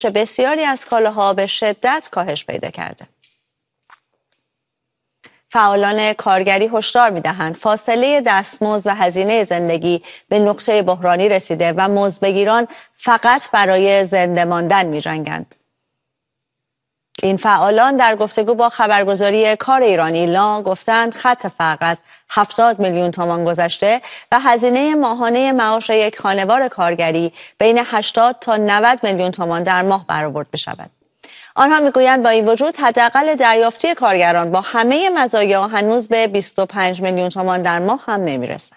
بسیاری از کالاها به شدت کاهش پیدا کرده. فعالان کارگری هشدار می‌دهند فاصله دستمزد و هزینه زندگی به نقطه بحرانی رسیده و مزدبگیران فقط برای زنده ماندن می‌جنگند. این فعالان در گفتگو با خبرگزاری کار ایرانی لا گفتند خط فقر از 70 میلیون تومان گذشته و هزینه ماهانه معاش یک خانوار کارگری بین 80 تا 90 میلیون تومان در ماه برآورد بشود. آنها میگویند با این وجود حداقل دریافتی کارگران با همه مزایا هنوز به 25 میلیون تومان در ماه هم نمیرسد.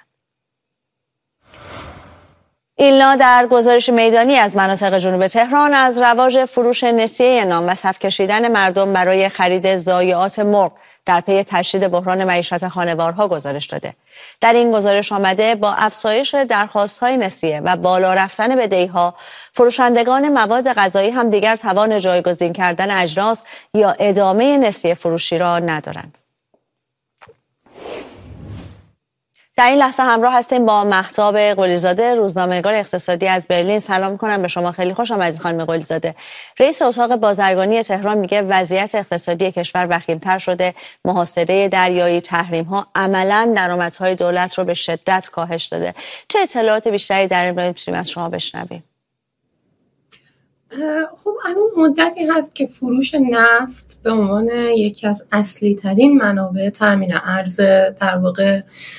ایلنا در گزارش میدانی از مناطق جنوب تهران از رواج فروش نسیه نان و صف کشیدن مردم برای خرید ضایعات مرغ در پی تشدید بحران معیشت خانوارها گزارش داده. در این گزارش آمده با افزایش درخواست‌های نسیه و بالا رفتن بدهی‌ها، فروشندگان مواد غذایی هم دیگر توان جایگزین کردن اجناس یا ادامه نسیه فروشی را ندارند. در این لحظه همراه هستیم با مهتاب قلی‌زاده، روزنامه‌نگار اقتصادی از برلین. سلام می‌کنم به شما. خیلی خوش آمدید خانم قلی‌زاده. رئیس اتاق بازرگانی تهران میگه وضعیت اقتصادی کشور وخیم‌تر شده، محاصره دریایی، تحریم‌ها عملاً درآمدهای دولت رو به شدت کاهش داده. چه اطلاعات بیشتری در این مورد می‌تونیم از شما بشنویم؟ خب الان مدتی هست که فروش نفت به عنوان یکی از اصلی ترین منابع تامین ارز در واقع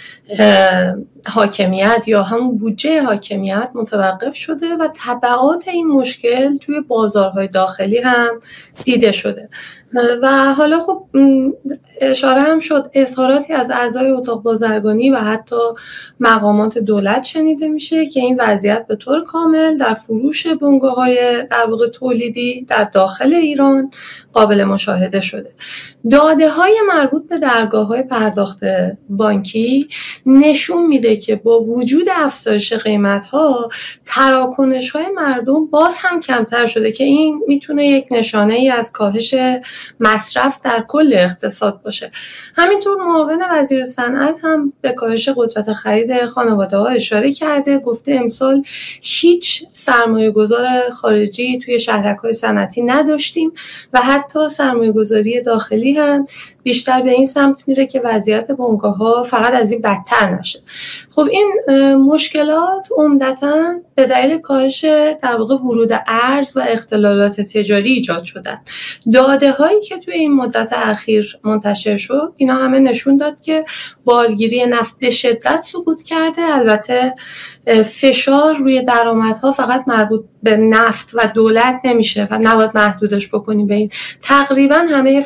حاکمیت یا همون بودجه حاکمیت متوقف شده و تبعات این مشکل توی بازارهای داخلی هم دیده شده و حالا خب اشاره هم شد اظهاراتی از اعضای اتاق بازرگانی و حتی مقامات دولت شنیده میشه که این وضعیت به طور کامل در فروش بنگاه‌های در واقع تولیدی در داخل ایران قابل مشاهده شده. داده‌های مربوط به درگاه‌های پرداخت بانکی نشون میده که با وجود افزایش قیمت‌ها تراکنش‌های مردم باز هم کمتر شده که این میتونه یک نشانه‌ای از کاهش مصرف در کل اقتصاد باشه. همینطور معاون وزیر صنعت هم به کاهش قدرت خرید خانواده‌ها اشاره کرده، گفته امسال هیچ سرمایه‌گذار خارجی توی شهرک‌های صنعتی نداشتیم و حتی سرمایه‌گذاری داخلی هم بیشتر به این سمت میره که وضعیت بنگاه‌ها فقط از این بدتر نشه. خب این مشکلات عمدتاً به دلیل کاهش در واقع ورود ارز و اختلالات تجاری ایجاد شدن. داده‌هایی که توی این مدت اخیر منتشر شد اینا همه نشون داد که بارگیری نفت به شدت سقوط کرده. البته فشار روی درآمدها فقط مربوط به نفت و دولت نمیشه و نباید محدودش بکنیم به این. تقریبا همه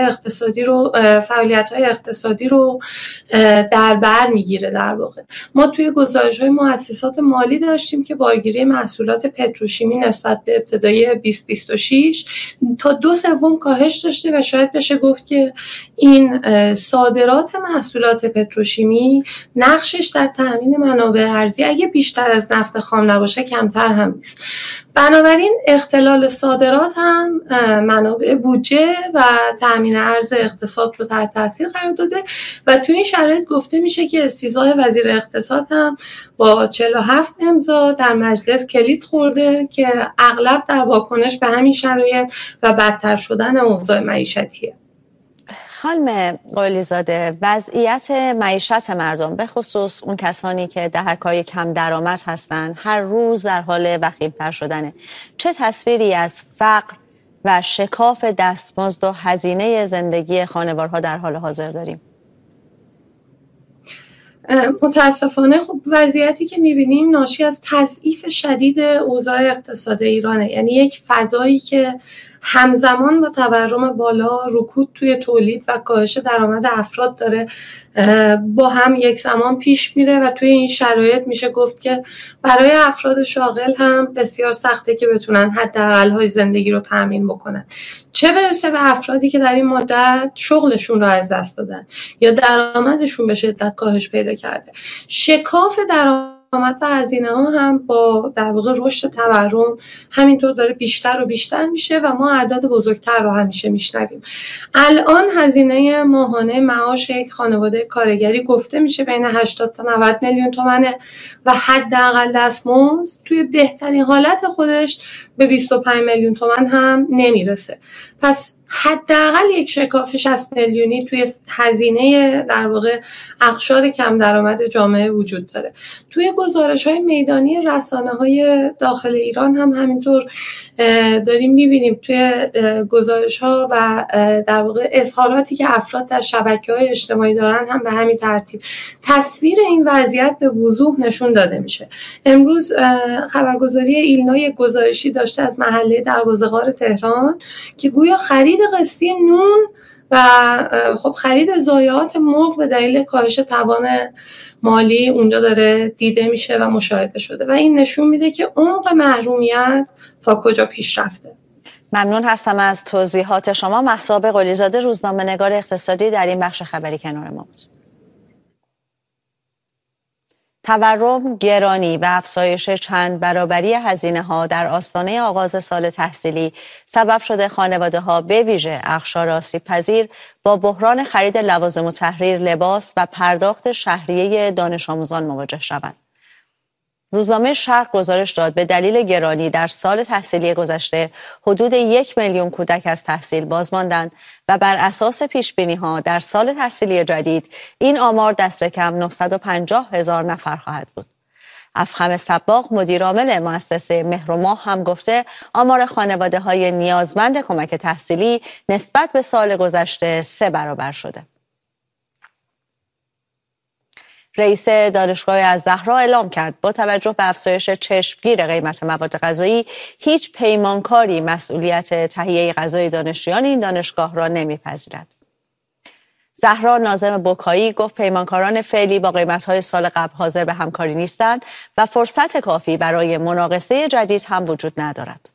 فعالیت‌های اقتصادی رو در بر میگیره. در واقع ما توی گزارش‌های مؤسسات مالی داشتیم که بارگیری محصولات پتروشیمی نسبت به ابتدای 2026 تا 2/3 کاهش داشته و شاید بشه گفت که این صادرات محصولات پتروشیمی نقشش در تامین منابع ارزی اگه بیشتر از نفت خام نباشه کمتر هم نیست. بنابراین اختلال صادرات هم منابع بودجه و تامین ارز اقتصاد رو تحت تاثیر قرار داده و توی این شرایط گفته میشه که استیضاح وزیر اقتصاد هم با 47 امضا در مجلس کلید خورده که اغلب در واکنش به همین شرایط و بدتر شدن اوضاع معیشتیه. خانم قلی‌زاده، وضعیت معیشت مردم به خصوص اون کسانی که دهک‌های کم درآمد هستند هر روز در حال وخیم‌تر شدنه. چه تصویری از فقر و شکاف دستمزد و هزینه زندگی خانوارها در حال حاضر داریم؟ متاسفانه خب وضعیتی که می‌بینیم ناشی از تضعیف شدید اوضاع اقتصاد ایرانه. یعنی یک فضایی که همزمان با تورم بالا، رکود توی تولید و کاهش درآمد افراد داره با هم یک زمان پیش میره و توی این شرایط میشه گفت که برای افراد شاغل هم بسیار سخته که بتونن حداقل‌های زندگی رو تامین بکنن. چه برسه به افرادی که در این مدت شغلشون رو از دست دادن یا درآمدشون به شدت کاهش پیدا کرده. شکاف درآمد درآمد و هزینه ها هم با در واقع رشد تورم همینطور داره بیشتر و بیشتر میشه و ما اعداد بزرگتر رو همیشه میشنویم. الان هزینه ماهانه معاش یک خانواده کارگری گفته میشه بین 80 تا 90 میلیون تومانه و حداقل دستمزد توی بهترین حالت خودش به 25 میلیون تومان هم نمیرسه. پس حداقل یک شکاف 60 میلیونی توی هزینه در واقع اقشار کم درآمد جامعه وجود داره. توی گزارش‌های میدانی رسانه‌های داخل ایران هم همینطور داریم می‌بینیم توی گزارش‌ها و در واقع اظهاراتی که افراد در شبکه‌های اجتماعی دارن هم به همین ترتیب تصویر این وضعیت به وضوح نشون داده میشه. امروز خبرگزاری ایلنا یک گزارشی داشته از محله دروازه‌غار تهران که گویا خرید قسطی نون و خب خرید ضایعات مرغ به دلیل کاهش توان مالی اونجا داره دیده میشه و مشاهده شده و این نشون میده که عمق محرومیت تا کجا پیش رفته. ممنون هستم از توضیحات شما. مهسا قلی‌زاده، روزنامه‌نگار اقتصادی، در این بخش خبری کنار ما بود. تورم، گرانی و افزایش چند برابری هزینه‌ها در آستانه آغاز سال تحصیلی سبب شده خانواده‌ها به ویژه اقشار آسیب‌پذیر با بحران خرید لوازم التحریر، لباس و پرداخت شهریه دانش آموزان مواجه شوند. روزنامه شرق گزارش داد به دلیل گرانی در سال تحصیلی گذشته حدود 1 میلیون کودک از تحصیل باز ماندند و بر اساس پیش‌بینی‌ها در سال تحصیلی جدید این آمار دست کم 950,000 نفر خواهد بود. افخم صباغ، مدیرعامل مؤسسه مهر و ماه، هم گفته آمار خانواده‌های نیازمند کمک تحصیلی نسبت به سال گذشته 3 برابر شده. رئیس دانشگاه الزهرا اعلام کرد با توجه به افزایش چشمگیر قیمت مواد غذایی هیچ پیمانکاری مسئولیت تهیه غذای دانشجویان این دانشگاه را نمیپذیرد. زهرا ناظم بوکایی گفت پیمانکاران فعلی با قیمت‌های سال قبل حاضر به همکاری نیستند و فرصت کافی برای مناقصه جدید هم وجود ندارد.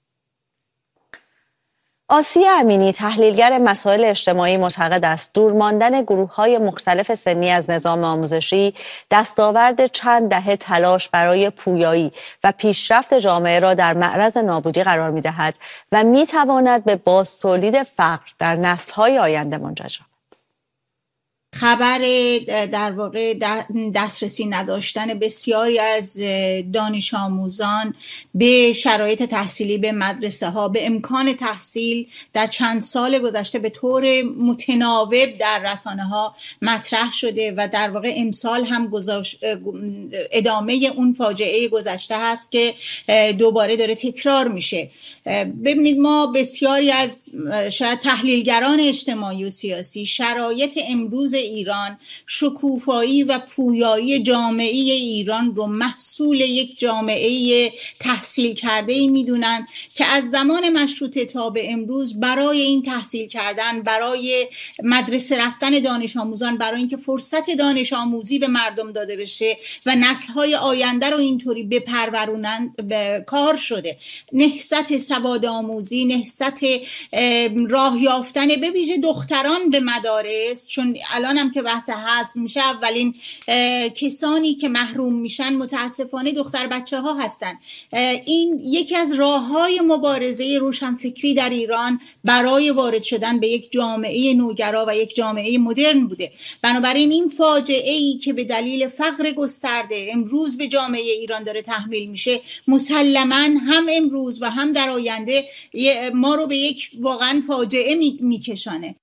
آسیه امینی، تحلیلگر مسائل اجتماعی، معتقد است دور ماندن گروه‌های مختلف سنی از نظام آموزشی دستاورد چند دهه تلاش برای پویایی و پیشرفت جامعه را در معرض نابودی قرار می‌دهد و می‌تواند به بازتولید فقر در نسل‌های آینده منجر شود. خبر در واقع دسترسی نداشتن بسیاری از دانش آموزان به شرایط تحصیلی، به مدرسه ها، به امکان تحصیل در چند سال گذشته به طور متناوب در رسانه ها مطرح شده و در واقع امسال هم ادامه اون فاجعه گذشته هست که دوباره داره تکرار میشه. ببینید، ما بسیاری از شاید تحلیلگران اجتماعی و سیاسی شرایط امروز ایران، شکوفایی و پویایی جامعه ایران رو محصول یک جامعه تحصیل کرده ای میدونن که از زمان مشروطه تا به امروز برای این تحصیل کردن، برای مدرسه رفتن دانش آموزان، برای اینکه فرصت دانش آموزی به مردم داده بشه و نسل‌های آینده رو اینطوری بپرورونن کار شده. نهضت سواد آموزی، نهضت راه یافتن به ویژه دختران به مدارس، چون الان هم که بحث حذف میشه اولین کسانی که محروم میشن متاسفانه دختر بچه ها هستن. این یکی از راههای مبارزه روشنفکری در ایران برای وارد شدن به یک جامعه نوگرا و یک جامعه مدرن بوده. بنابراین این فاجعه ای که به دلیل فقر گسترده امروز به جامعه ایران داره تحمیل میشه، مسلماً هم امروز و هم در آینده ما رو به یک واقعا فاجعه میکشانه.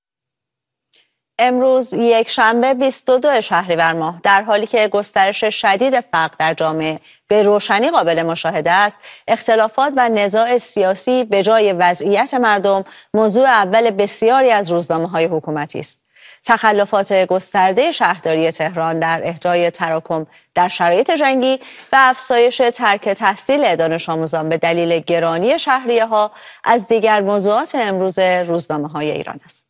امروز یک شنبه 22 شهریور ماه، در حالی که گسترش شدید فقر در جامعه به روشنی قابل مشاهده است، اختلافات و نزاع سیاسی به جای وضعیت مردم موضوع اول بسیاری از روزنامه‌های حکومتی است. تخلفات گسترده شهرداری تهران در اهدای تراکم در شرایط جنگی و افزایش ترک تحصیل دانش آموزان به دلیل گرانی شهریه‌ها از دیگر موضوعات امروز روزنامه‌های ایران است.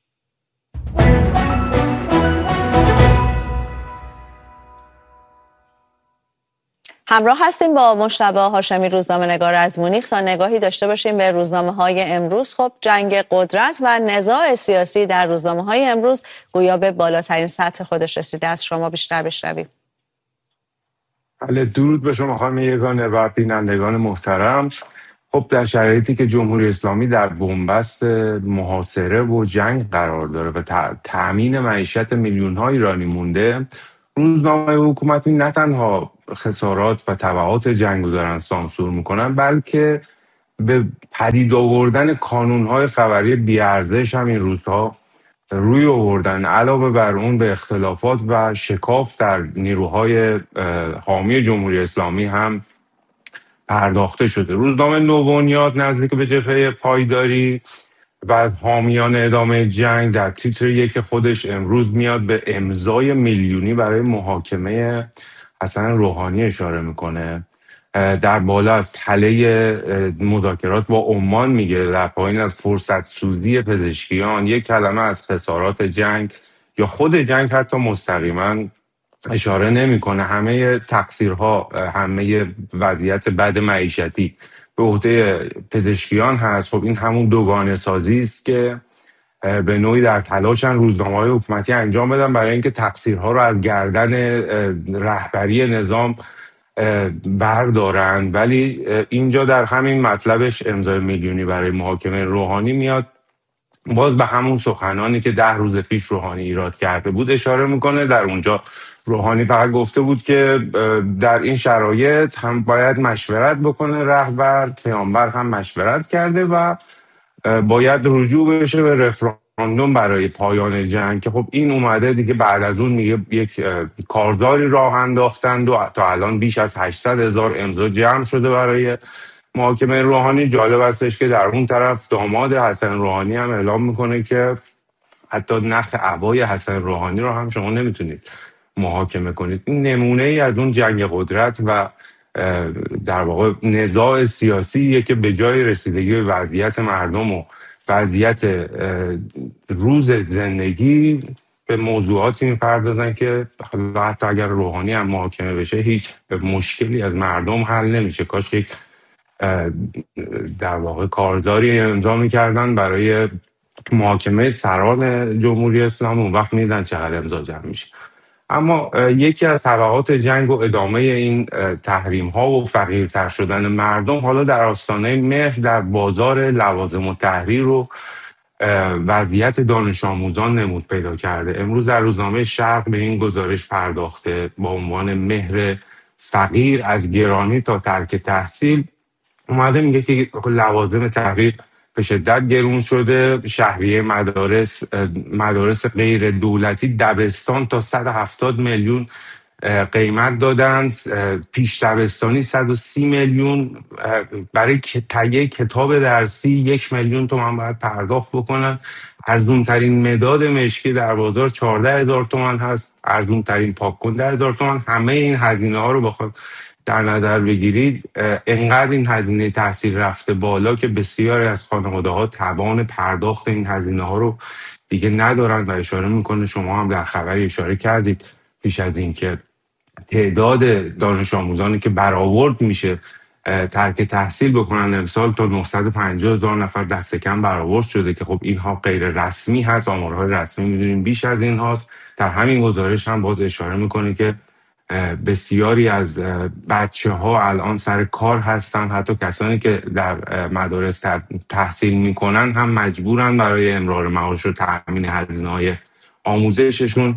همراه هستیم با مجتبی هاشمی، روزنامه‌نگار از مونیخ، تا نگاهی داشته باشیم به روزنامه‌های امروز. خب جنگ قدرت و نزاع سیاسی در روزنامه‌های امروز گویا به بالاترین سطح خودش رسیده. از شما بیشتر بشنویم. بله، درود به شما خانم یگانه و بینندگان محترم. خب در شرایطی که جمهوری اسلامی در بنبست محاصره و جنگ قرار داره و تأمین معیشت میلیون ها ایرانی مونده، روزنامه حکومتی نه تنها خسارات و تبعات جنگ رو دارن سانسور میکنن، بلکه به پدید آوردن کانونهای خبری بیارزش هم این روزها روی آوردن. علاوه بر اون به اختلافات و شکاف در نیروهای حامی جمهوری اسلامی هم پرداخته شده. روزنامه نوبنیاد نزدیک به جبهه پایداری و حامیان ادامه جنگ در تیتر یک خودش امروز میاد به امضای میلیونی برای محاکمه حسن روحانی اشاره میکنه. در بالا از تله مذاکرات با عمان میگه، در پایین از فرصت سوزی پزشکیان، یک کلمه از خسارات جنگ یا خود جنگ حتی مستقیما اشاره نمیکنه. همه تقصیرها، همه وضعیت بد معیشتی به عهده پزشکیان هست. خب این همون دوگانه سازی است که به نوعی در تلاشن روزنامه‌های حکومتی انجام بدن برای اینکه تقصیرها رو از گردن رهبری نظام بردارن. ولی اینجا در همین مطلبش امضای میلیونی برای محاکمه روحانی میاد، باز به همون سخنانی که 10 روز پیش روحانی ایراد کرده بود اشاره میکنه. در اونجا روحانی فقط گفته بود که در این شرایط هم باید مشورت بکنه رهبر، پیامبر هم مشورت کرده و باید رجوع بشه به رفراندوم برای پایان جنگ، که خب این اومده دیگه بعد از اون میگه یک کارزاری راه انداختند و تا الان بیش از 800,000 امضا جمع شده برای محاکمه روحانی. جالب هستش که در اون طرف داماد حسن روحانی هم اعلام میکنه که حتی نخ عبای حسن روحانی رو هم شما نمیتونید محاکمه کنید. این نمونه ای از اون جنگ قدرت و در واقع نزاع سیاسیه که به جای رسیدگی به وضعیت مردم و وضعیت روز زندگی به موضوعاتی میپردازن که حتی اگر روحانی هم محاکمه بشه هیچ مشکلی از مردم حل نمیشه. کاش یک در واقع کارزاری امضا میکردن برای محاکمه سران جمهوری اسلامی، اون وقت میدن چقدر امضا جمع میشه. اما یکی از تبعات جنگ و ادامه این تحریم ها و فقیرتر شدن مردم حالا در آستانه مهر در بازار لوازم و تحریر و وضعیت دانش آموزان نمود پیدا کرده. امروز در روزنامه شرق به این گزارش پرداخته با عنوان مهر فقیر از گرانی تا ترک تحصیل. اومده میگه که لوازم تحریر به شدت گرون شده. شهریه مدارس غیر دولتی دبستان تا 170 میلیون قیمت دادند، پیش دبستانی 130 میلیون، برای تهیه کتاب درسی 1 میلیون تومان باید پرداخت بکنن. ارزون ترین مداد مشکی در بازار 14,000 تومان هست، ارزون ترین پاکن 10,000 تومان. همه این هزینه ها رو بخواد در نظر بگیرید، انقدر این هزینه تحصیل رفته بالا که بسیاری از خانواده ها توان پرداخت این هزینه ها رو دیگه ندارن. و اشاره میکنه، شما هم در خبری اشاره کردید پیش از این، که تعداد دانش آموزانی که برآورد میشه ترک تحصیل بکنن امسال تا 950,000 نفر دست کم برآورد شده، که خب اینها غیر رسمی هست. آمارهای رسمی میدونیم بیش از این هاست. در همین گزارش هم باز اشاره میکنه که بسیاری از بچه ها الان سر کار هستن، حتی کسانی که در مدارس تحصیل میکنن هم مجبورن برای امرار معاش و تأمین هزینه‌های آموزششون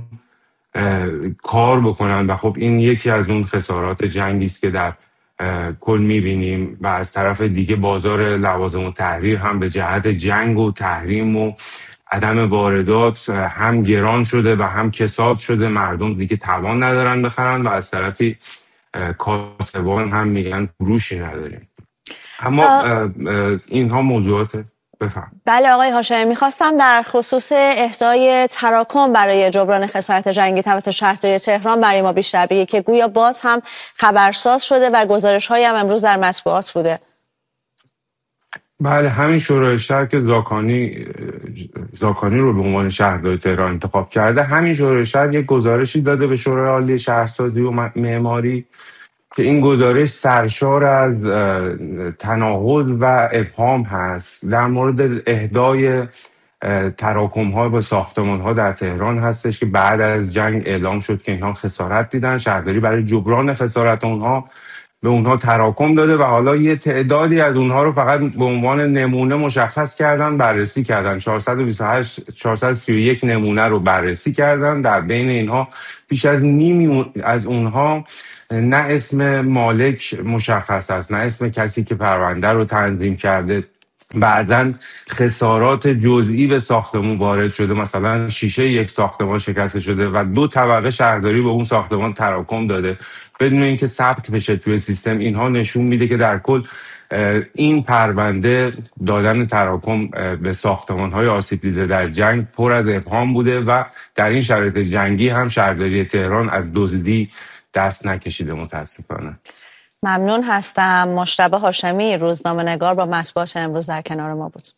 کار بکنن. و خب این یکی از اون خسارات جنگی است که در کل میبینیم. و از طرف دیگه بازار لوازم و تحریر هم به جهت جنگ و تحریم و عدم واردات هم گران شده و هم کساد شده. مردم دیگه توان ندارن بخرن و از طرفی کاسبان هم میگن فروشی نداریم. اما اینها موضوعات. بفهم. بله آقای هاشمی، میخواستم در خصوص اهدای تراکم برای جبران خسارت جنگی توسط شهرداری تهران برای ما بیشتر بگی که گویا باز هم خبرساز شده و گزارش هایی هم امروز در مطبوعات بوده. بله، همین شورای شهر که زاکانی رو به عنوان شهرداری تهران انتخاب کرده، همین شورای شهر یک گزارشی داده به شورای عالی شهرسازی و معماری که این گزارش سرشار از تناقض و ابهام هست در مورد اهدای تراکم ها و ساختمان ها در تهران هستش که بعد از جنگ اعلام شد که اینها خسارت دیدن. شهرداری برای جبران خسارت اونها به اونها تراکم داده و حالا یه تعدادی از اونها رو فقط به عنوان نمونه مشخص کردن، بررسی کردن. 431 نمونه رو بررسی کردن. در بین اینها بیش از نیمی از اونها نه اسم مالک مشخص است، نه اسم کسی که پرونده رو تنظیم کرده. بعداً خسارات جزئی به ساختمون وارد شده، مثلا شیشه یک ساختمان شکسته شده و 2 طبقه شهرداری به اون ساختمان تراکم داده بدون اینکه ثبت بشه توی سیستم. اینها نشون میده که در کل این پرونده دادن تراکم به ساختمان‌های آسیب دیده در جنگ پر از ابهام بوده و در این شرایط جنگی هم شهرداری تهران از دزدی دست نکشیده متاسفانه. ممنون هستم. مجتبی هاشمی، روزنامه‌نگار، با مطبوعات امروز در کنار ما بود.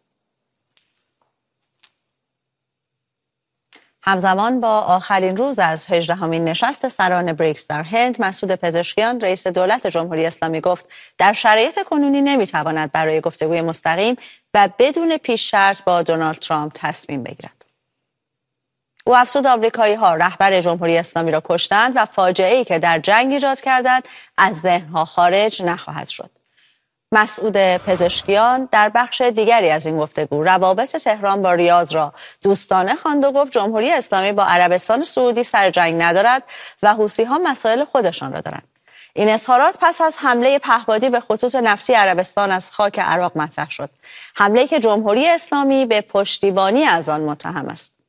همزمان با آخرین روز از 18مین نشست سران بریکس در هند، مسعود پزشکیان رئیس دولت جمهوری اسلامی گفت در شرایط کنونی نمیتواند برای گفتگوی مستقیم و بدون پیش شرط با دونالد ترامپ تصمیم بگیرد. او افزود آمریکایی‌ها رهبر جمهوری اسلامی را کشتند و فاجعه‌ای که در جنگ ایجاد کردند از ذهن‌ها خارج نخواهد شد. مسعود پزشکیان در بخش دیگری از این گفتگو روابط تهران با ریاض را دوستانه خواند و گفت جمهوری اسلامی با عربستان سعودی سر جنگ ندارد و حوثی‌ها مسائل خودشان را دارند. این اظهارات پس از حمله پهپادی به خطوط نفتی عربستان از خاک عراق مطرح شد. حمله‌ای که جمهوری اسلامی به پشتیبانی از آن متهم است.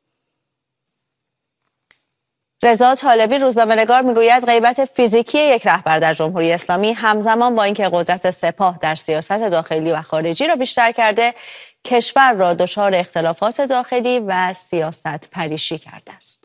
رضا طالبی، روزنامه‌نگار، میگوید غیبت فیزیکی یک رهبر در جمهوری اسلامی همزمان با اینکه قدرت سپاه در سیاست داخلی و خارجی را بیشتر کرده، کشور را دچار اختلافات داخلی و سیاست پریشی کرده است.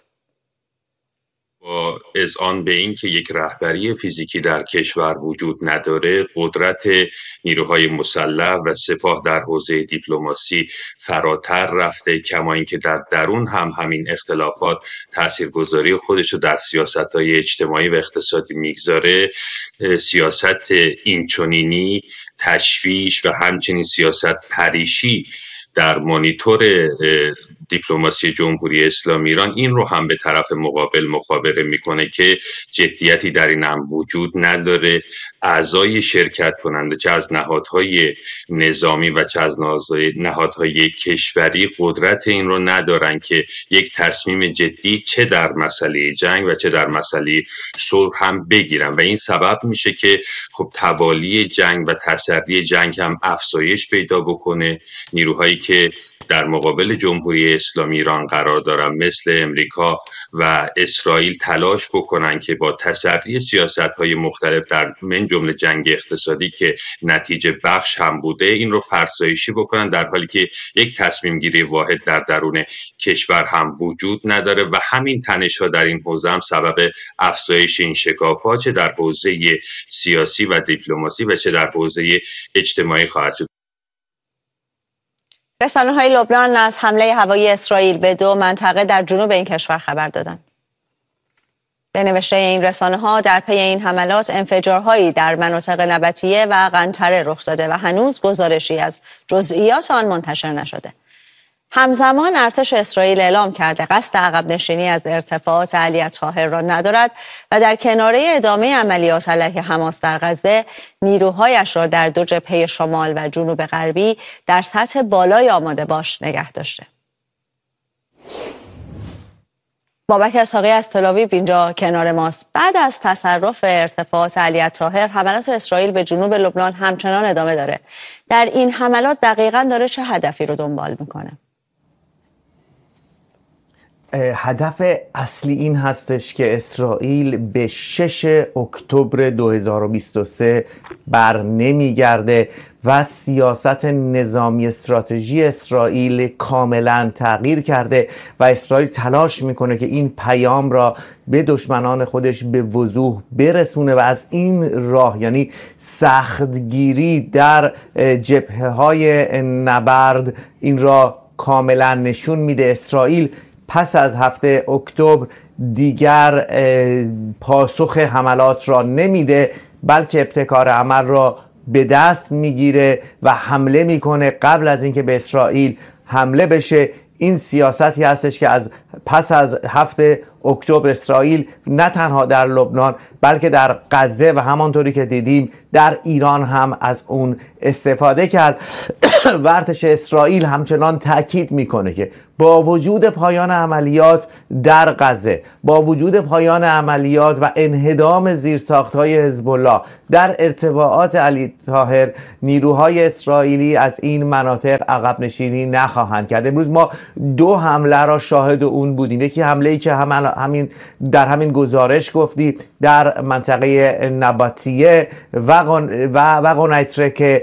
با اذعان به این که یک رهبری فیزیکی در کشور وجود نداره، قدرت نیروهای مسلح و سپاه در حوزه دیپلماسی فراتر رفته، کما اینکه در درون هم همین اختلافات تاثیرگذاری خودش رو در سیاست‌های اجتماعی و اقتصادی میگذاره. سیاست اینچنینی، تشویش و همچنین سیاست پریشی در مانیتور دیپلماسی جمهوری اسلامی ایران این رو هم به طرف مقابل مخابره میکنه که جدیتی در این هم وجود نداره. اعضای شرکت کننده چه از نهادهای نظامی و چه از نهادهای کشوری قدرت این رو ندارن که یک تصمیم جدی چه در مسئله جنگ و چه در مسئله صلح هم بگیرن و این سبب میشه که خب توالی جنگ و تسری جنگ هم افزایش پیدا بکنه. نیروهایی که در مقابل جمهوری اسلامی ایران قرار دارن مثل امریکا و اسرائیل تلاش بکنن که با تسری سیاست‌های مختلف در من جمله جنگ اقتصادی که نتیجه بخش هم بوده این رو فرسایشی بکنن، در حالی که یک تصمیم گیری واحد در درون کشور هم وجود نداره و همین تنش‌ها در این حوزه هم سبب افزایش این شکاف‌ها چه در حوزه سیاسی و دیپلماسی و چه در حوزه اجتماعی خواهد شد. رسانه‌های لبنان از حمله هوایی اسرائیل به 2 منطقه در جنوب این کشور خبر دادند. به نوشته این رسانه‌ها در پی این حملات انفجارهایی در مناطق نبطیه و قنطره رخ داده و هنوز گزارشی از جزئیات آن منتشر نشده. همزمان ارتش اسرائیل اعلام کرده قصد عقب نشینی از ارتفاعات علی طاهر را ندارد و در کناره ادامه عملیات علیه حماس در غزه نیروهایش را در 2 جبهه شمال و جنوب غربی در سطح بالای آماده باش نگه داشته. بابک اسحاقی از تل‌آویو اینجا کنار ماست. بعد از تصرف ارتفاعات علی طاهر، حملات اسرائیل به جنوب لبنان همچنان ادامه داره. در این حملات دقیقاً داره چه هدفی رو دنبال میکنه؟ هدف اصلی این هستش که اسرائیل به 6 اکتبر 2023 بر نمیگرده و سیاست نظامی استراتژی اسرائیل کاملا تغییر کرده و اسرائیل تلاش میکنه که این پیام را به دشمنان خودش به وضوح برسونه و از این راه، یعنی سختگیری در جبهه‌های نبرد، این را کاملا نشون میده. اسرائیل پس از 7 اکتبر دیگر پاسخ حملات را نمیده، بلکه ابتکار عمل را به دست میگیره و حمله میکنه. قبل از اینکه به اسرائیل حمله بشه این سیاستی هستش که از پس از 7 اکتبر اسرائیل نه تنها در لبنان بلکه در غزه و همانطوری که دیدیم در ایران هم از اون استفاده کرد. و ارتش اسرائیل همچنان تاکید میکنه که با وجود پایان عملیات در غزه، با وجود پایان عملیات و انهدام زیرساخت‌های حزب الله در ارتفاعات علی طاهر، نیروهای اسرائیلی از این مناطق عقب نشینی نخواهند کرد. امروز ما 2 حمله را شاهد اون بودیم. یکی حمله‌ای که در همین گزارش گفتی در منطقه نباتیه و قنیطره که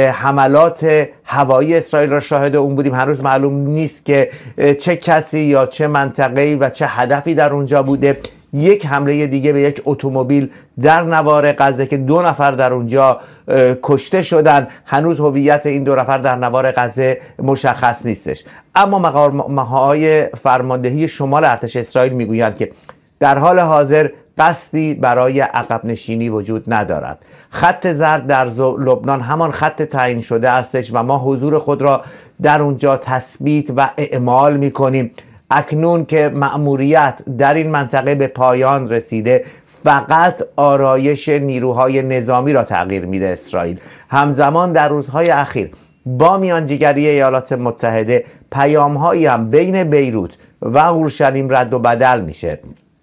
حملات هوایی اسرائیل را شاهد اون بودیم. هنوز معلوم نیست که چه کسی یا چه منطقه‌ای و چه هدفی در اونجا بوده. یک حمله دیگه به یک اتومبیل در نوار غزه که 2 نفر در اونجا کشته شدن. هنوز هویت این 2 نفر در نوار غزه مشخص نیستش. اما مقام‌های فرماندهی شمال ارتش اسرائیل میگویند که در حال حاضر قصدی برای عقب نشینی وجود ندارد. خط زرد در لبنان همان خط تعیین شده استش و ما حضور خود را در اونجا تثبیت و اعمال میکنیم. اکنون که مأموریت در این منطقه به پایان رسیده، فقط آرایش نیروهای نظامی را تغییر میده اسرائیل. همزمان در روزهای اخیر با میانجیگری ایالات متحده پیام‌هایی هم بین بیروت و اورشلیم رد و بدل میشه.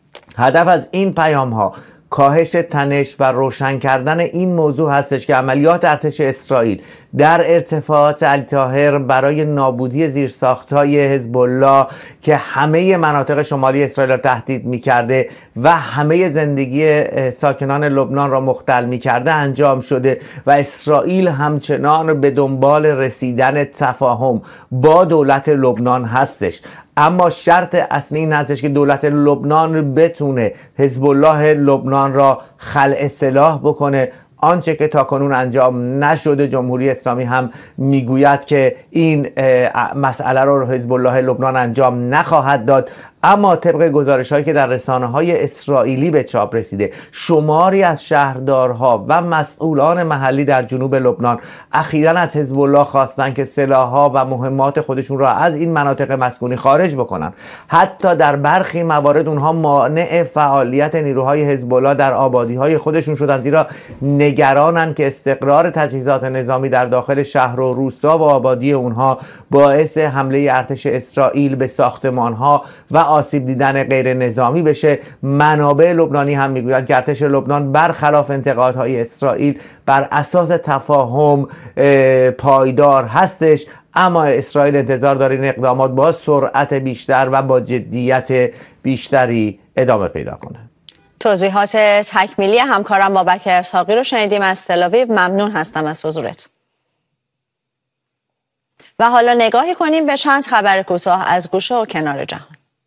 هدف از این پیام‌ها کاهش تنش و روشن کردن این موضوع هستش که عملیات ارتش اسرائیل در ارتفاعات علی طاهر برای نابودی زیرساخت‌های حزب الله که همه مناطق شمالی اسرائیل را تهدید می‌کرده و همه زندگی ساکنان لبنان را مختل می‌کرده انجام شده و اسرائیل همچنان به دنبال رسیدن تفاهم با دولت لبنان هستش. اما شرط اصلی این هستش که دولت لبنان بتونه حزب الله لبنان را خلع سلاح بکنه، آنچه که تاکنون انجام نشده. جمهوری اسلامی هم میگوید که این مسئله رو حزب الله لبنان انجام نخواهد داد. اما طبق گزارش‌هایی که در رسانه‌های اسرائیلی به چاپ رسیده، شماری از شهردارها و مسئولان محلی در جنوب لبنان اخیراً از حزب الله خواستند که سلاح‌ها و مهمات خودشون را از این مناطق مسکونی خارج بکنن. حتی در برخی موارد اونها مانع فعالیت نیروهای حزب الله در آبادی‌های خودشون شدن، زیرا نگرانن که استقرار تجهیزات نظامی در داخل شهر و روستا و آبادی اونها باعث حمله ارتش اسرائیل به ساختمان‌ها و آسیب دیدن غیر نظامی بشه. منابع لبنانی هم میگویند که ارتش لبنان برخلاف انتقادهای اسرائیل بر اساس تفاهم پایدار هستش، اما اسرائیل انتظار داره این اقدامات با سرعت بیشتر و با جدیت بیشتری ادامه پیدا کنه. توضیحات تکمیلی همکارم بابک اسحاقی رو شنیدیم از تل‌آویو. ممنون هستم از حضورت. و حالا نگاهی کنیم به چند خبر کوتاه از گوشه و کنار جهان.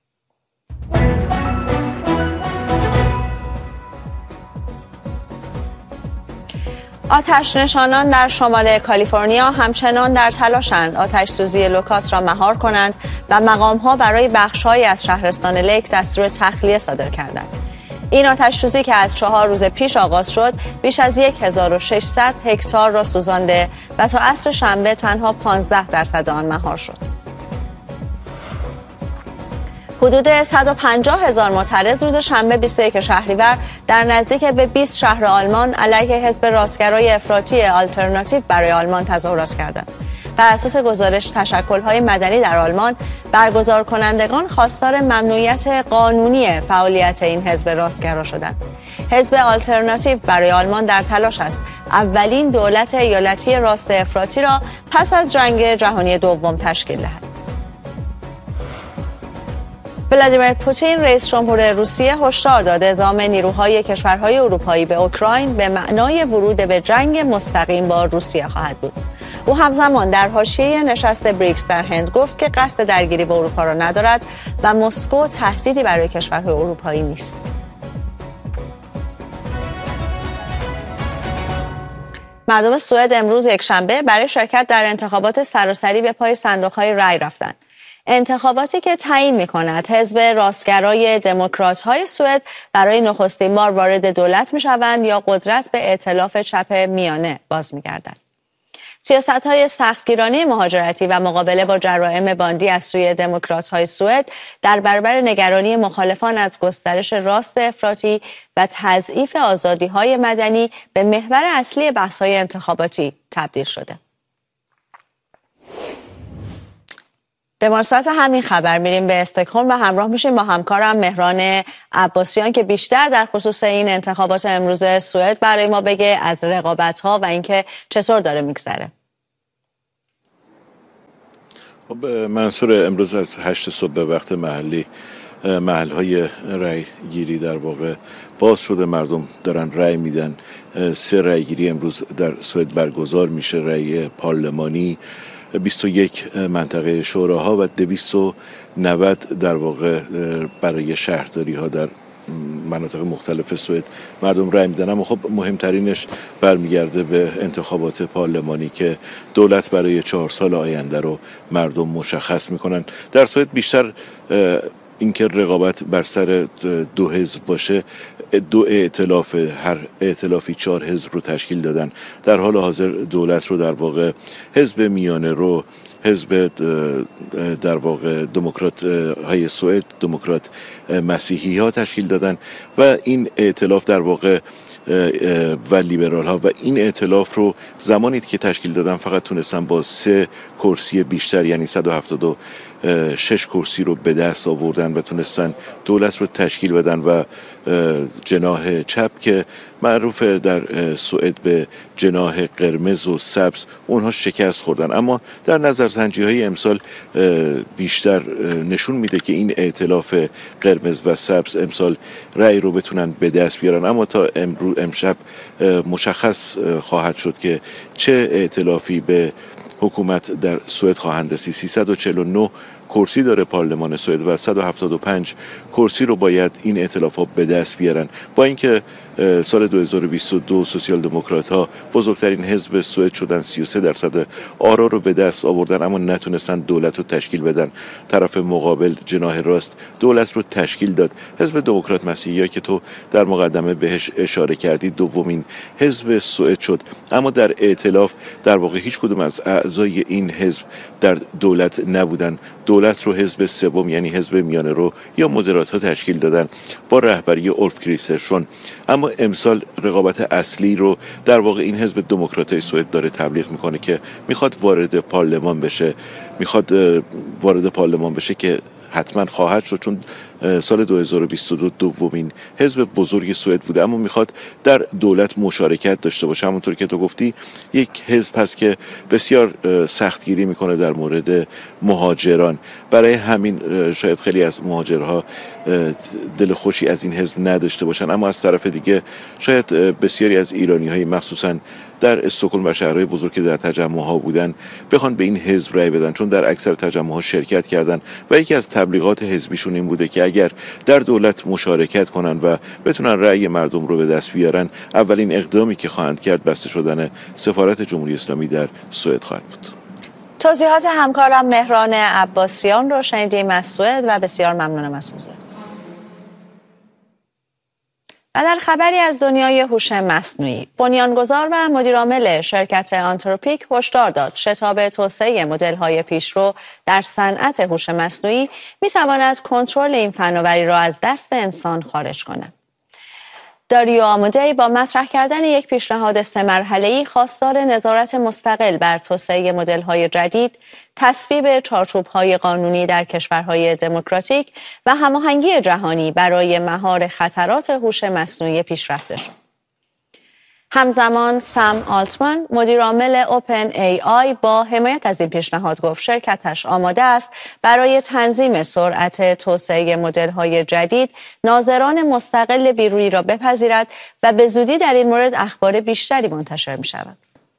آتش نشانان در شمال کالیفرنیا همچنان در تلاشند آتش سوزی لوکاس را مهار کنند و مقام‌ها برای بخش‌هایی از شهرستان لیک دستور تخلیه صادر کردند. این آتش سوزی که از 4 روز پیش آغاز شد، بیش از 1600 هکتار را سوزانده و تا عصر شنبه تنها 15% آن مهار شد. حدود 150,000 معترض روز شنبه 21 شهریور در نزدیک به 20 شهر آلمان علیه حزب راستگرای افراطی آلترناتیو برای آلمان تظاهرات کردند. بر اساس گزارش تشکل‌های مدنی در آلمان، برگزار کنندگان خواستار ممنوعیت قانونی فعالیت این حزب راستگرا شدند. حزب آلترناتیو برای آلمان در تلاش است اولین دولت ایالتی راست افراطی را پس از جنگ جهانی دوم تشکیل دهد. ولادیمیر پوتین رئیس جمهور روسیه هشدار داد اعزام نیروهای کشورهای اروپایی به اوکراین به معنای ورود به جنگ مستقیم با روسیه خواهد بود. او همزمان در حاشیه نشست بریکس در هند گفت که قصد درگیری با اروپا را ندارد و مسکو تهدیدی برای کشورهای اروپایی نیست. مردم سوئد امروز یکشنبه برای شرکت در انتخابات سراسری به پای صندوق‌های رای رفتند. انتخاباتی که تعیین می‌کند حزب راستگرای دموکرات‌های سوئد برای نخستین بار وارد دولت می‌شوند یا قدرت به ائتلاف چپ میانه باز می‌گردند. سیاست‌های سختگیرانه مهاجرتی و مقابله با جرائم باندی از سوی دموکرات‌های سوئد در برابر نگرانی مخالفان از گسترش راست افراطی و تضعیف آزادی‌های مدنی به محور اصلی بحث‌های انتخاباتی تبدیل شده. به مناسبت همین خبر میریم به استکهلم و همراه میشیم با همکارم مهران عباسیان که بیشتر در خصوص این انتخابات امروز سوئد برای ما بگه از رقابت‌ها و اینکه چطور داره میگذره. خب منصور، امروز از 8 صبح به وقت محلی محل‌های رأی گیری در واقع باز شده، مردم دارن رأی میدن. 3 رأی گیری امروز در سوئد برگزار میشه، رأی پارلمانی، 21 منطقه شوراها و 290 در واقع برای شهرداری ها در مناطق مختلف سوئد مردم رأی میدن. اما خب مهمترینش برمیگرده به انتخابات پارلمانی که دولت برای 4 سال آینده رو مردم مشخص میکنن. در سوئد بیشتر اینکه رقابت بر سر 2 حزب باشه، 2 ائتلاف، هر ائتلافی 4 حزب رو تشکیل دادن. در حال حاضر دولت رو در واقع حزب میانه رو، حزب در واقع دموکرات های سوئد، دموکرات مسیحی ها تشکیل دادن و این ائتلاف در واقع و لیبرال ها و این ائتلاف رو زمانی که تشکیل دادن فقط تونستن با 3 کرسی بیشتر، یعنی 176 کرسی رو به دست آوردن و تونستن دولت رو تشکیل بدن و جناح چپ که معروف در سوئد به جناح قرمز و سبز، اونها شکست خوردن. اما در نظرسنجی های امسال بیشتر نشون میده که این ائتلاف قرمز و سبز امسال رأی رو بتونن به دست بیارن. اما تا امشب مشخص خواهد شد که چه ائتلافی به حکومت در سوئد خواهند رسید. 349 کرسی داره پارلمان سوئد و 175 کرسی رو باید این ائتلاف‌ها به دست بیارن. با اینکه سال 2022 سوسیال دموکرات ها بزرگترین حزب سوئد شدن، 33% آرا رو به دست آوردن، اما نتونستن دولت رو تشکیل بدن. طرف مقابل جناح راست دولت رو تشکیل داد. حزب دموکرات مسیحی که تو در مقدمه بهش اشاره کردی دومین حزب سوئد شد، اما در ائتلاف در واقع هیچ کدوم از اعضای این حزب در دولت نبودن. دولت رو حزب سوم، یعنی حزب میانه رو یا مدرات ها تشکیل دادن با رهبری اولف کریسترسون. اما امسال رقابت اصلی رو در واقع این حزب دموکراتای سوئد داره تبلیغ میکنه که میخواد وارد پارلمان بشه که حتما خواهد شد، چون سال 2022 دومین حزب بزرگ سوئد بوده، اما میخواد در دولت مشارکت داشته باشه. همونطور که تو گفتی یک حزب هست که بسیار سختگیری میکنه در مورد مهاجران. برای همین شاید خیلی از مهاجرها دل خوشی از این حزب نداشته باشن، اما از طرف دیگه شاید بسیاری از ایرانی های مخصوصا در استکهلم و شهرهای بزرگ که در تجمع ها بودن بخوان به این حزب رای بدن، چون در اکثر تجمع ها شرکت کردن و یکی از تبلیغات حزبیشون این بوده که اگر در دولت مشارکت کنن و بتونن رأی مردم رو به دست بیارن، اولین اقدامی که خواهند کرد بسته شدن سفارت جمهوری اسلامی در سوئد خواهد بود. توضیحات همکارم مهران عباسیان رو شنیدیم از سوئد و بسیار ممنونم از حضورت. و در خبری از دنیای هوش مصنوعی، بنیانگذار و مدیرعامل شرکت آنتروپیک هشدار داد شتاب توسعه مدل‌های پیشرو در صنعت هوش مصنوعی می‌تواند کنترل این فناوری را از دست انسان خارج کند. داریو آمودی با مطرح کردن یک پیشنهاد 3 مرحله‌ای خواستار نظارت مستقل بر توسعه مدل‌های جدید، تصویب چارچوب‌های قانونی در کشورهای دموکراتیک و هماهنگی جهانی برای مهار خطرات هوش مصنوعی پیشرفته شد. همزمان سم آلتمن مدیرعامل اوپن ای آی با حمایت از این پیشنهاد گفت شرکتش آماده است برای تنظیم سرعت توسعه مدل‌های جدید ناظران مستقل بیرونی را بپذیرد و به زودی در این مورد اخبار بیشتری منتشر می‌شود.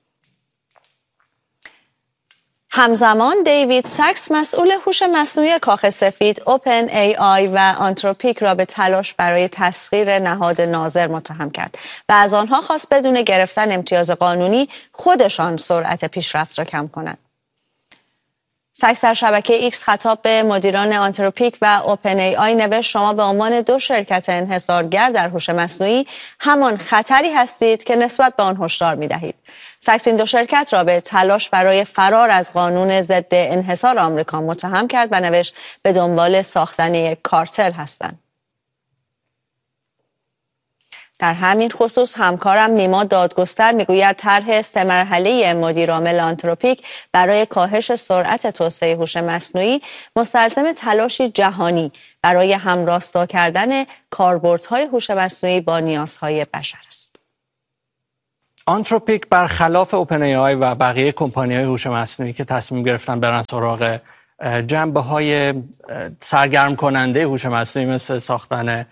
همزمان دیوید ساکس مسئول هوش مصنوعی کاخ سفید اوپن ای آی و آنتروپیک را به تلاش برای تسخیر نهاد ناظر متهم کرد و از آنها خواست بدون گرفتن امتیاز قانونی خودشان سرعت پیشرفت را کم کنند. ساکس در شبکه ایکس خطاب به مدیران آنتروپیک و اوپن ای آی نوشت شما به عنوان 2 شرکت انحصارگر در هوش مصنوعی همان خطری هستید که نسبت به آن هشدار می‌دهید. ساکس این 2 شرکت را به تلاش برای فرار از قانون ضد انحصار آمریکا متهم کرد و نوشت به دنبال ساختن یک کارتل هستند. در همین خصوص همکارم نیما دادگستر میگوید طرح 3 مرحله‌ای مدیرعامل آنتروپیک برای کاهش سرعت توسعه هوش مصنوعی مستلزم تلاشی جهانی برای همراستا کردن کاربردهای هوش مصنوعی با نیازهای بشر است. آنتروپیک برخلاف اوپن ای آی و بقیه کمپانی‌های هوش مصنوعی که تصمیم گرفتن برن سراغ جنبه‌های سرگرم کننده هوش مصنوعی مثل ساختن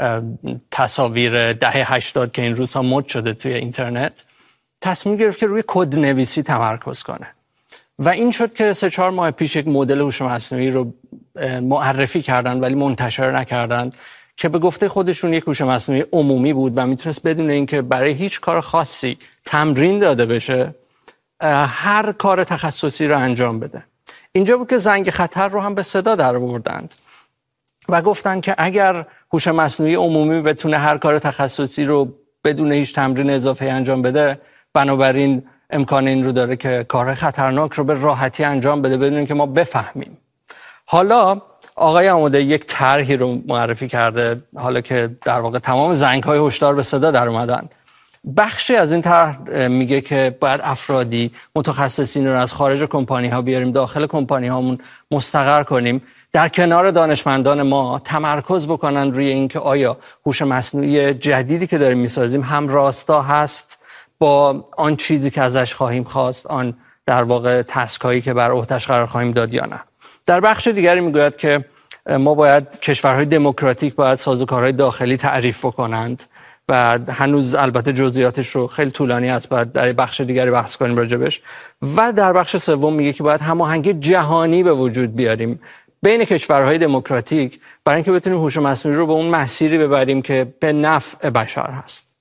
تصاویر دهه 80 که این روزها مد شده توی اینترنت، تصمیم گرفت که روی کدنویسی تمرکز کنه و این شد که 3-4 ماه پیش یک مدل هوش مصنوعی رو معرفی کردن ولی منتشر نکردن که به گفته خودشون یک هوش مصنوعی عمومی بود و میتونست بدون اینکه برای هیچ کار خاصی تمرین داده بشه هر کار تخصصی رو انجام بده. اینجا بود که زنگ خطر رو هم به صدا در آوردند و گفتن که اگر هوش مصنوعی عمومی بتونه هر کار تخصصی رو بدون هیچ تمرین اضافه انجام بده، بنابراین امکان این رو داره که کار خطرناک رو به راحتی انجام بده بدون اینکه ما بفهمیم. حالا آقای عموده یک طرحی رو معرفی کرده، حالا که در واقع تمام زنگ‌های هشدار به صدا در اومدن. بخشی از این طرح میگه که باید افرادی متخصصین رو از خارج کمپانی‌ها بیاریم داخل کمپانی‌هامون مستقر کنیم، در کنار دانشمندان ما تمرکز بکنن روی اینکه آیا هوش مصنوعی جدیدی که داریم میسازیم هم راستا هست با آن چیزی که ازش خواهیم خواست، آن در واقع تسکایی که بر عهده‌اش قرار خواهیم داد یا نه. در بخش دیگری میگوید که ما باید کشورهای دموکراتیک باید سازوکارهای داخلی تعریف بکنند و هنوز البته جزئیاتش رو خیلی طولانی است، باید در بخش دیگری بحث کنیم راجبش. و در بخش سوم میگه که باید هماهنگی جهانی به وجود بیاریم بین کشورهای دموکراتیک برای اینکه بتونیم هوش مصنوعی رو به اون مسیری ببریم که به نفع بشر هست.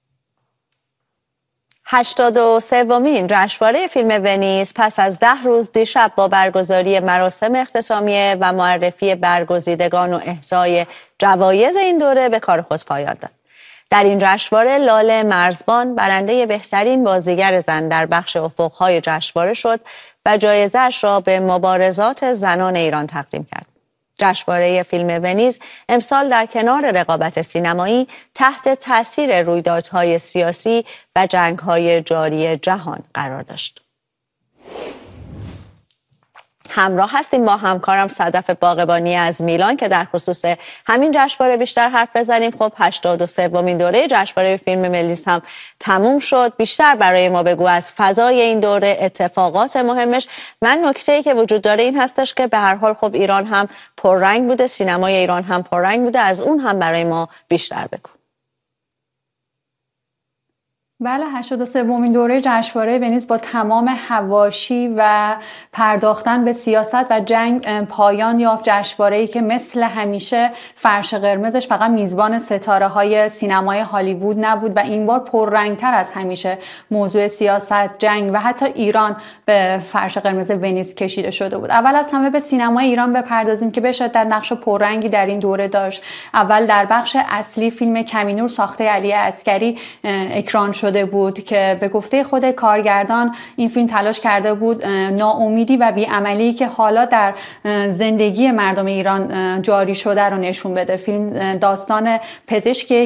83مین جشنواره فیلم ونیز پس از 10 روز دیشب با برگزاری مراسم اختتامیه و معرفی برگزیدگان و اهدای جوایز این دوره به کار خود پایان داد. در این جشنواره لاله مرزبان برنده بهترین بازیگر زن در بخش افق‌های جشنواره شد و جایزه‌اش را به مبارزات زنان ایران تقدیم کرد. جشنواره فیلم ونیز امسال در کنار رقابت سینمایی تحت تاثیر رویدادهای سیاسی و جنگ‌های جاری جهان قرار داشت. همراه هستیم با همکارم صدف باقبانی از میلان که در خصوص همین جشنواره بیشتر حرف بزنیم. خب 83مین دوره جشنواره فیلم ونیز هم تموم شد. بیشتر برای ما بگو از فضای این دوره، اتفاقات مهمش. من نکته‌ای که وجود داره این هستش که به هر حال خب ایران هم پررنگ بوده، سینمای ایران هم پررنگ بوده، از اون هم برای ما بیشتر بگو. بله، 83مین دوره جشنواره ونیز با تمام حواشی و پرداختن به سیاست و جنگ پایان یافت. جشنواره‌ای که مثل همیشه فرش قرمزش فقط میزبان ستاره‌های سینمای هالیوود نبود و این بار پررنگ‌تر از همیشه موضوع سیاست، جنگ و حتی ایران به فرش قرمز ونیز کشیده شده بود. اول از همه به سینمای ایران بپردازیم که به شدت نقش پررنگی در این دوره داشت. اول در بخش اصلی فیلم کمینور ساخته علی عسگری اکران شد بود که به گفته خود کارگردان این فیلم تلاش کرده بود ناامیدی و بی‌عملی که حالا در زندگی مردم ایران جاری شده رو نشون بده. فیلم داستان پزشکی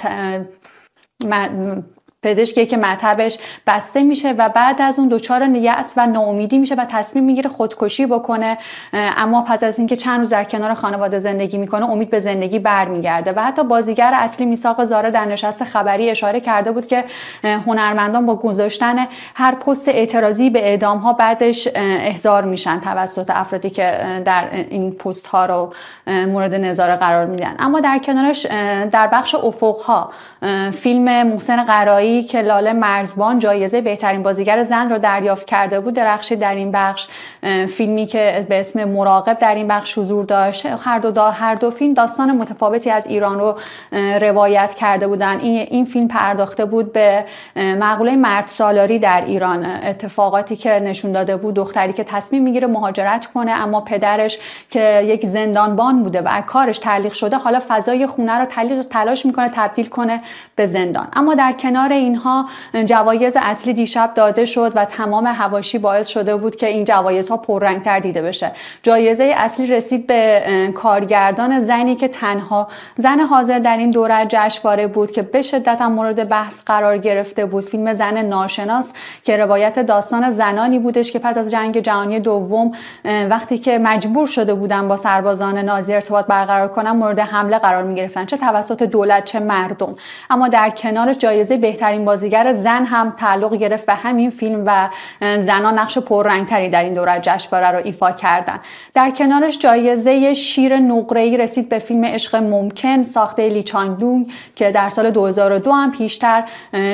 که مطبش بسته میشه و بعد از اون دچار یأس و ناامیدی میشه و تصمیم میگیره خودکشی بکنه، اما پس از اینکه چند روز در کنار خانواده زندگی میکنه امید به زندگی برمیگرده. و حتی بازیگر اصلی میثاق زاره در نشست خبری اشاره کرده بود که هنرمندان با گذاشتن هر پست اعتراضی به اعدام ها بعدش احضار میشن توسط افرادی که در این پست ها رو مورد نظاره قرار میدن. اما در کنارش در بخش افق ها فیلم محسن قرایی جایی که لاله مرزبان جایزه بهترین بازیگر زن رو دریافت کرده بود درخشید در این بخش. فیلمی که به اسم مراقب در این بخش حضور داشت. هر دو فیلم داستان متفاوتی از ایران رو روایت کرده بودن. این فیلم پرداخته بود به مقوله مرد سالاری در ایران، اتفاقاتی که نشون داده بود دختری که تصمیم میگیره مهاجرت کنه، اما پدرش که یک زندانبان بوده و کارش تعلیق شده حالا فضای خونه رو تلاش میکنه تبدیل کنه به زندان. اما در کنار اینها جوایز اصلی دیشب داده شد و تمام حواشی باعث شده بود که این جوایزها پررنگتر دیده بشه. جایزه اصلی رسید به کارگردان زنی که تنها زن حاضر در این دوره جشنواره بود که به شدت مورد بحث قرار گرفته بود. فیلم زن ناشناس که روایت داستان زنانی بودش که پس از جنگ جهانی دوم وقتی که مجبور شده بودن با سربازان نازی ارتباط برقرار کنن مورد حمله قرار می گرفتن، چه توسط دولت چه مردم. اما در کنارش جایزه بهترین بازیگر زن هم تعلق گرفت به همین فیلم و زنان نقش پررنگتری در این دوره جشنواره رو ایفا کردن. در کنارش جایزه شیر نقره‌ای رسید به فیلم عشق ممکن ساخته لی چانگ دونگ که در سال 2002 هم پیشتر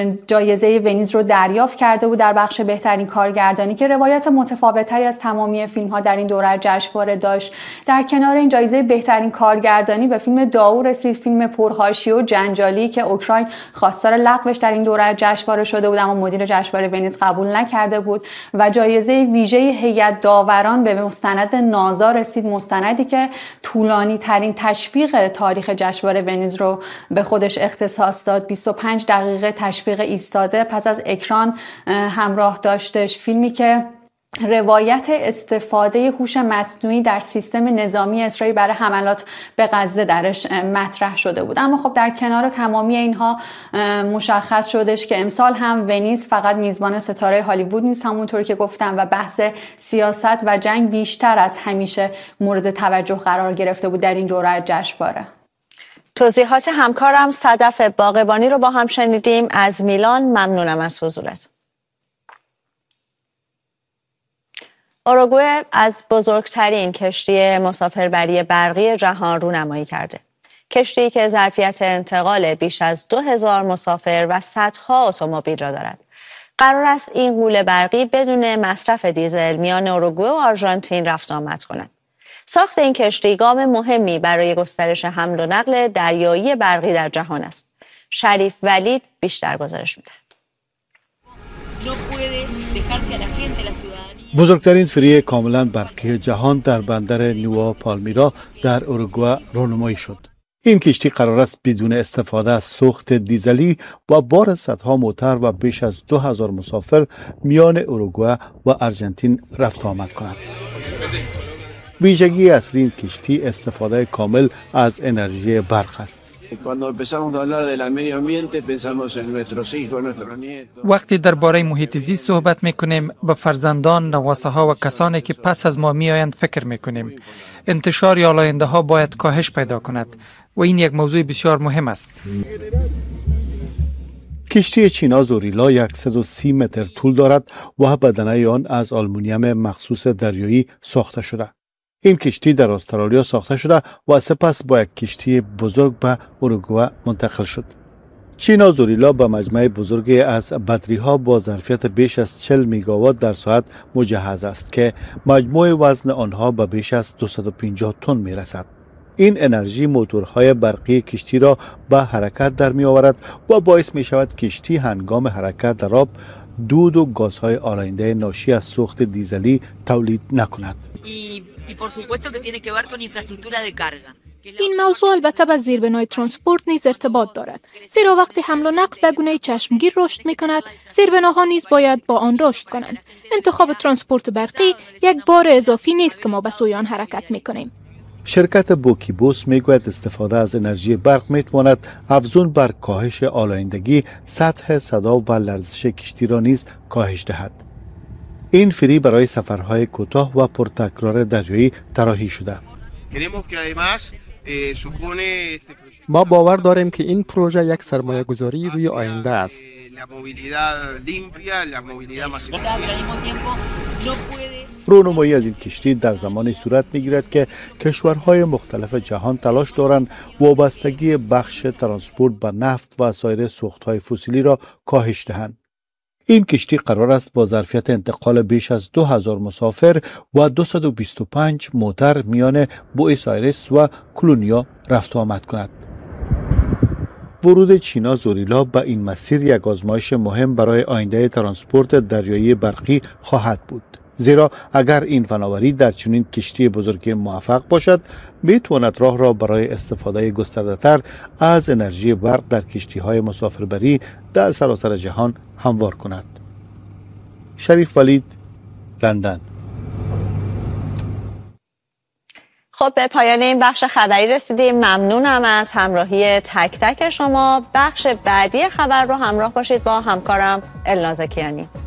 جایزه ونیز رو دریافت کرده بود در بخش بهترین کارگردانی که روایت متفاوت‌تری از تمامی فیلم‌ها در این دوره جشنواره داشت. در کنار این جایزه بهترین کارگردانی به فیلم داو رسید، فیلم پرحاشیه و جنجالی که اوکراین خواستار لغوش در این دوره جشنواره شده بود اما مدیر جشنواره ونیز قبول نکرده بود. و جایزه ویژه هیئت داوران به مستند نازا رسید، مستندی که طولانی ترین تشویق تاریخ جشنواره ونیز رو به خودش اختصاص داد. 25 دقیقه تشویق ایستاده پس از اکران همراه داشتش. فیلمی که روایت استفاده هوش مصنوعی در سیستم نظامی اسرائیل برای حملات به غزه درش مطرح شده بود. اما خب در کنار تمامی اینها مشخص شدش که امسال هم ونیز فقط میزبان ستاره هالیوود نیست، همونطور که گفتم، و بحث سیاست و جنگ بیشتر از همیشه مورد توجه قرار گرفته بود در این دوره جشنواره. توضیحات همکارم صدف باقبانی رو با هم شنیدیم از میلان. ممنونم از حضورت. اوروگوئه از بزرگترین کشتی مسافربری برقی جهان رونمایی کرده. کشتی که ظرفیت انتقال بیش از 2000 مسافر و صدها اتومبیل را دارد. قرار است این غول برقی بدون مصرف دیزل میان اوروگوئه و آرژانتین رفت آمد کند. ساخت این کشتی گام مهمی برای گسترش حمل و نقل دریایی برقی در جهان است. شریف ولید بیشتر گزارش می‌دهد. بزرگترین فری کاملا برقی جهان در بندر نوا پالمیرا در اوروگوئه رونمایی شد. این کشتی قرار است بدون استفاده از سوخت دیزلی و بار صدها موتر و بیش از 2000 مسافر میان اوروگوئه و آرژانتین رفت آمد کند. ویژگی اصلی این کشتی استفاده کامل از انرژی برق است. وقتی درباره محیط زیست صحبت میکنیم به فرزندان، نواسه ها و کسانی که پس از ما میآیند فکر میکنیم. انتشار یا آلاینده ها باید کاهش پیدا کند و این یک موضوع بسیار مهم است. کشتی چینا زوریلا 130 متر طول دارد و بدنه آن از آلومینیوم مخصوص دریایی ساخته شده. این کشتی در استرالیا ساخته شده و سپس با یک کشتی بزرگ به اوروگوئه منتقل شد. چینا زوریلا به مجموعه بزرگی از بطری ها با ظرفیت بیش از 40 میگاوات در ساعت مجهز است که مجموع وزن آنها به بیش از 250 تن می رسد. این انرژی موتورهای برقی کشتی را به حرکت در می آورد و باعث می شود کشتی هنگام حرکت در آب دود و گازهای آلاینده ناشی از سوخت دیزلی تولید نکند. این موضوع البته با زیربنای ترانسپورت نیز ارتباط دارد، زیرا وقتی حمل و نقل به گونه چشمگیر رشد می کند، زیربناها نیز باید با آن رشد کنند. انتخاب ترانسپورت برقی یک بار اضافی نیست که ما به سوی آن حرکت می کنیم. شرکت بوکیبوس میگوید استفاده از انرژی برق میتواند افزون بر کاهش آلایندگی، سطح صدا و لرزش کشتی را نیز کاهش دهد. این فری برای سفرهای کوتاه و پرتکرار دریایی طراحی شده. ما باور داریم که این پروژه یک سرمایه گذاری روی آینده است. رونمایی از این کشتی در زمانی صورت می‌گیرد که کشورهای مختلف جهان تلاش دارند وابستگی بخش ترانسپورت به نفت و سایر سوختهای فسیلی را کاهش دهند. این کشتی قرار است با ظرفیت انتقال بیش از 2000 مسافر و 225 موتر میان بوئنوس آیرس و کلونیا رفت و آمد کند. ورود چینا زوریلا به این مسیر یک آزمایش مهم برای آینده ترانسپورت دریایی برقی خواهد بود. زیرا اگر این فناوری در چنین کشتی بزرگ موفق باشد، میتواند راه را برای استفاده گسترده‌تر از انرژی برق در کشتی‌های مسافربری در سراسر جهان هموار کند. شریف ولید، لندن. خب به پایان این بخش خبری رسیدیم. ممنونم از همراهی تک تک شما. بخش بعدی خبر رو همراه باشید با همکارم الناز کیانی.